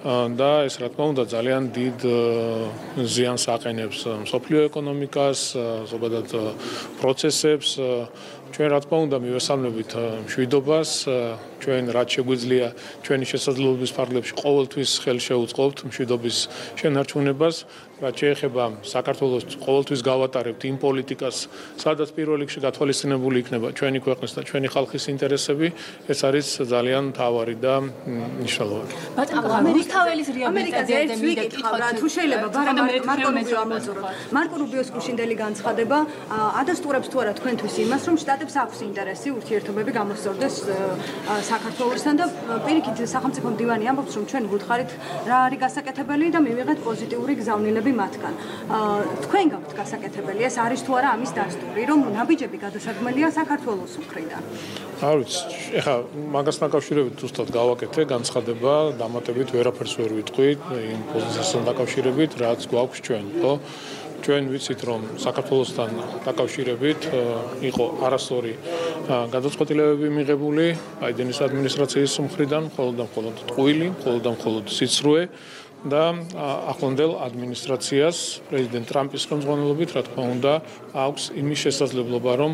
და ეს რა თქმა უნდა ძალიან დიდ ზიანს აყენებს მსოფლიო ეკონომიკას, ზოგადად პროცესებს. ჩვენ რა თქმა უნდა მივესალმებით მშვიდობას, ჩვენ რაც შეგვიძლია ჩვენი შესაძლებლობის ფარგლებში ყოველთვის ხელშეუწყობთ მშვიდობის შენარჩუნებას. რაც შეეხება საქართველოს ყოველთვის გავატარებთ იმ პოლიტიკას, სადაც პირველ რიგში გათვალისწინებული იქნება ჩვენი ქვეყნის და ჩვენი ხალხის ინტერესები, ეს არის ძალიან მთავარი და მნიშვნელოვანი. ამერიკაზე ერთ ვიკითხავ რა თუ შეიძლება მარკო რუბიოს გუშინდელი განცხადება ადასტურებს თუ არა თქვენთვის იმას, რომ შტატებს აქვს ინტერესი ურთიერთობები გამოსწორდეს საქართველოსთან და პირიქით სახელმწიფო მდივანი ამბობს, რომ ჩვენ გვიხარით რა არის გასაკეთებელი და მივიღეთ პოზიტიური გზავნილება მათგან. თქვენ გაქვთ გასაკეთებელი, ეს არის თუ არა ამის დასტური, რომ ნაბიჯები გადასარგმელია საქართველოს მხრიდან? არ ვიცი, ეხლა მაგასთან დაკავშირებით უბრალოდ გავაკეთე განცხადება, დამატებით ვერაფერს ვერ ვიტყვი იმ პოზიციასთან დაკავშირებით, რაც გვაქვს ჩვენ, ხო? ჩვენ ვიცით, რომ საქართველოსთან დაკავშირებით იყო არასწორი გადაწყვეტილებები მიღებული ბაიდენის ადმინისტრაციის მხრიდან, მხოლოდ და მხოლოდ ტყუილი, მხოლოდ და მხოლოდ სიცრუე და ახლანდელ ადმინისტრაციას პრეზიდენტ ტრამპის ხელმძღვანელობით, რა თქმა უნდა, აქვს იმის შესაძლებლობა, რომ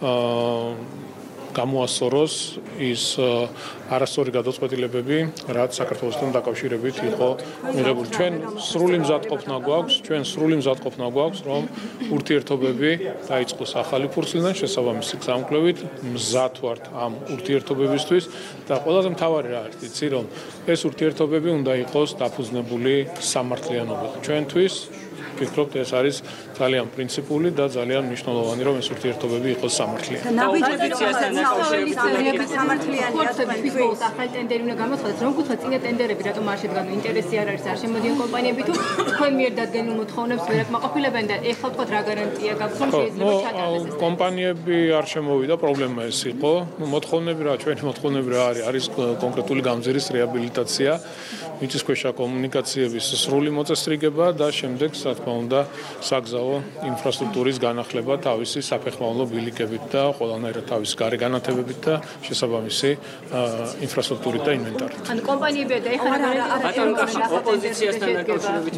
გამოასწოროს ის არასწორი გადაწყვეტილებები, რაც საქართველოსთან დაკავშირებით იყო მიღებული. ჩვენ სრული მზადყოფნა გვაქვს, რომ ურთიერთობები დაიწყოს ახალი ფურცლიდან შესაბამისი გზამკვლევით, მზად ვართ ამ ურთიერთობებისთვის და ყველაზე მთავარი რა არის, იცი, რომ ეს ურთიერთობები უნდა იყოს დაფუძნებული სამართლიანობაზე. ჩვენთვის ვფიქრობთ, ეს არის ძალიან პრინციპული და ძალიან მნიშვნელოვანი, რომ ეს ურთიერთობები იყოს სამართლიანი. ახალი ტენდერი უნდა გამოცხადდეს, რომ გულწრფელად წინა ტენდერები რატომ არ შედგანო, ინტერესი არ არის, არ შემოდიან კომპანიები თუ თქვენ მიერ დადგენილ მოთხოვნებს ვერ აკმაყოფილებენ და ეხლა თქვათ რა გარანტია გაქვს, რომ შეიძლება ჩატარდეს ეს? კომპანიები არ შემოვიდა, პრობლემა ეს იყო. მოთხოვნები რა, ჩვენი მოთხოვნები რა არის კონკრეტული გამზირის რეაბილიტაცია, მიწისქვეშა კომუნიკაციების სრული მოწესრიგება და შემდეგ, რა თქმა უნდა, საგზაო ინფრასტრუქტურის განახლება თავისი საფეხმავლო ბილიკებით და ყველანაირად თავისი გარეგანათებებით და შესაბამისი ინფრასტრუქტურით და ინვენტარით. ანუ კომპანიებია და ეხლა რა ოპოზიციასთან დაკავშირებით